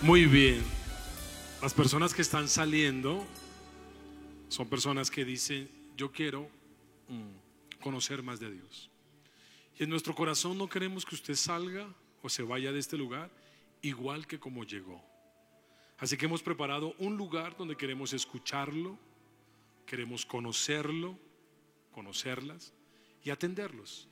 Muy bien. Las personas que están saliendo son personas que dicen: yo quiero conocer más de Dios. Y en nuestro corazón no queremos que usted salga o se vaya de este lugar igual que como llegó. Así que hemos preparado un lugar donde queremos escucharlo, queremos conocerlo, conocerlas y atenderlos.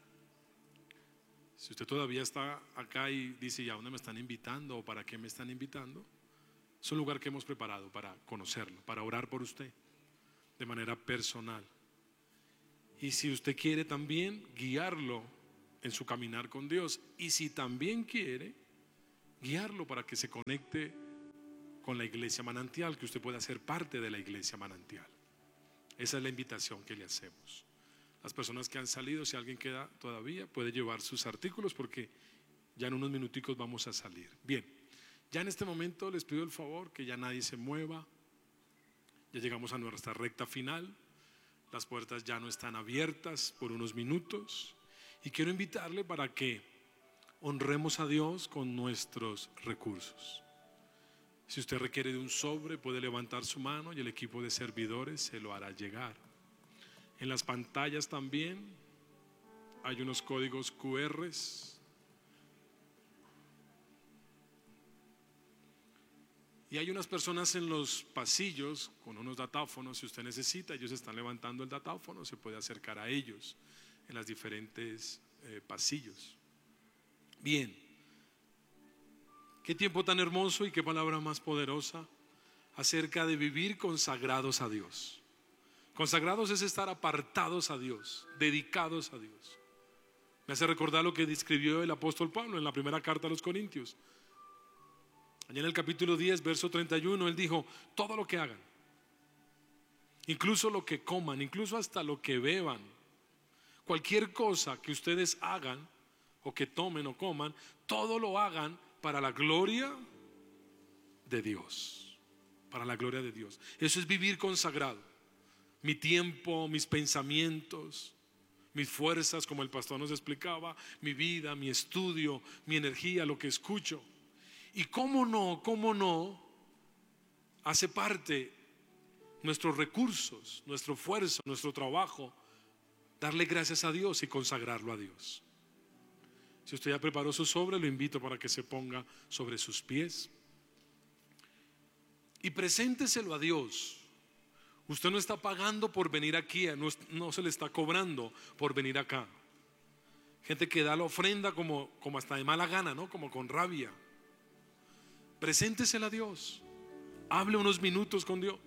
Si usted todavía está acá y dice: ¿y a dónde me están invitando? ¿O para qué me están invitando? Es un lugar que hemos preparado para conocerlo, para orar por usted de manera personal. Y si usted quiere también guiarlo en su caminar con Dios, y si también quiere guiarlo para que se conecte con la iglesia Manantial, que usted pueda ser parte de la iglesia Manantial. Esa es la invitación que le hacemos. Las personas que han salido, si alguien queda todavía, puede llevar sus artículos, porque ya en unos minuticos vamos a salir. Bien, ya en este momento les pido el favor que ya nadie se mueva. Ya llegamos a nuestra recta final. Las puertas ya no están abiertas por unos minutos. Y quiero invitarle para que honremos a Dios con nuestros recursos. Si usted requiere de un sobre, puede levantar su mano y el equipo de servidores se lo hará llegar. En las pantallas también hay unos códigos QR. Y hay unas personas en los pasillos con unos datáfonos. Si usted necesita, ellos están levantando el datáfono, se puede acercar a ellos en los diferentes pasillos. Bien, qué tiempo tan hermoso y qué palabra más poderosa acerca de vivir consagrados a Dios. Consagrados es estar apartados a Dios, dedicados a Dios. Me hace recordar lo que describió el apóstol Pablo en la primera carta a los Corintios. Allá en el capítulo 10, verso 31, él dijo: todo lo que hagan, incluso lo que coman, incluso hasta lo que beban, cualquier cosa que ustedes hagan o que tomen o coman, todo lo hagan para la gloria de Dios. Para la gloria de Dios. Eso es vivir consagrado. Mi tiempo, mis pensamientos, mis fuerzas, como el pastor nos explicaba, mi vida, mi estudio, mi energía, lo que escucho. Y cómo no, hace parte nuestros recursos, nuestro esfuerzo, nuestro trabajo, darle gracias a Dios y consagrarlo a Dios. Si usted ya preparó su sobre, lo invito para que se ponga sobre sus pies y presénteselo a Dios. Usted no está pagando por venir aquí, no se le está cobrando por venir acá. Gente que da la ofrenda como hasta de mala gana, ¿no? Como con rabia. Preséntesela a Dios. Hable unos minutos con Dios.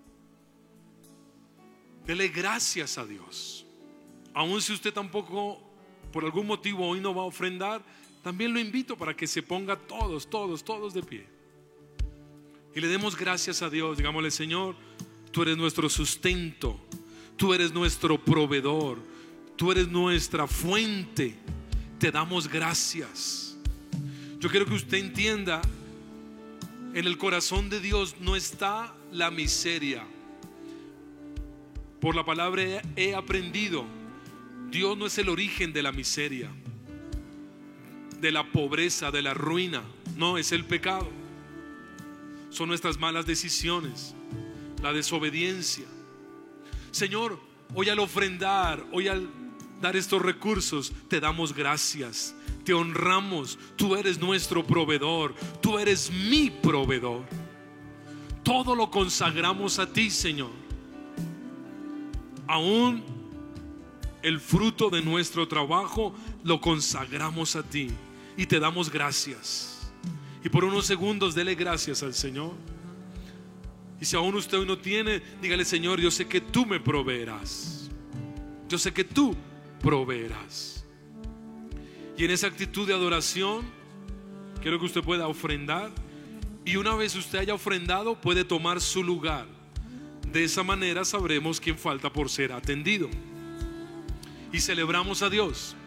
Dele gracias a Dios. Aun si usted tampoco, por algún motivo, hoy no va a ofrendar, también lo invito para que se ponga todos de pie y le demos gracias a Dios. Digámosle: Señor, tú eres nuestro sustento, tú eres nuestro proveedor, tú eres nuestra fuente. Te damos gracias. Yo quiero que usted entienda: en el corazón de Dios no está la miseria. Por la palabra he aprendido: Dios no es el origen de la miseria, de la pobreza, de la ruina. No, es el pecado. Son nuestras malas decisiones, la desobediencia. Señor, hoy al ofrendar, hoy al dar estos recursos, te damos gracias, te honramos. Tú eres nuestro proveedor, tú eres mi proveedor. Todo lo consagramos a ti, Señor. Aún el fruto de nuestro trabajo lo consagramos a ti y te damos gracias. Y por unos segundos dele gracias al Señor. Y si aún usted hoy no tiene, dígale: Señor, yo sé que tú me proveerás. Yo sé que tú proveerás. Y en esa actitud de adoración quiero que usted pueda ofrendar. Y una vez usted haya ofrendado, puede tomar su lugar. De esa manera sabremos quién falta por ser atendido. Y celebramos a Dios.